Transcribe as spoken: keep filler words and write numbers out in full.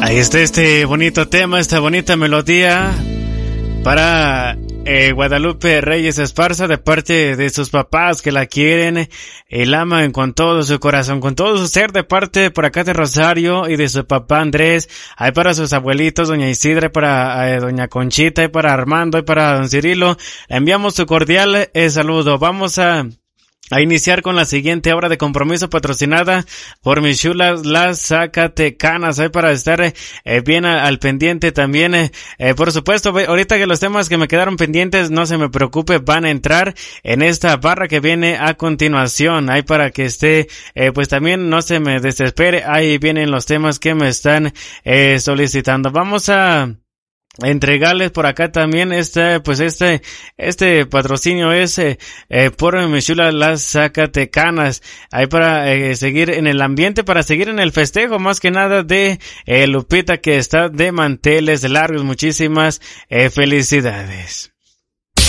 Ahí está este bonito tema, esta bonita melodía para eh, Guadalupe Reyes Esparza, de parte de sus papás que la quieren y la aman con todo su corazón, con todo su ser, de parte por acá de Rosario y de su papá Andrés. Hay para sus abuelitos, doña Isidra, para eh, doña Conchita, y para Armando, y para don Cirilo. Le enviamos su cordial eh, saludo. Vamos a A iniciar con la siguiente obra de compromiso, patrocinada por mis chulas las Zacatecanas. Hay para estar eh, bien a, al pendiente también. Eh, eh, por supuesto, ahorita que los temas que me quedaron pendientes, no se me preocupe, van a entrar en esta barra que viene a continuación. Hay para que esté, eh, pues también no se me desespere. Ahí vienen los temas que me están eh, solicitando. Vamos a entregarles por acá también este, pues este, este patrocinio es eh, eh, por mis chulas las Zacatecanas. Ahí para eh, seguir en el ambiente, para seguir en el festejo, más que nada de eh, Lupita, que está de manteles largos. Muchísimas eh, felicidades.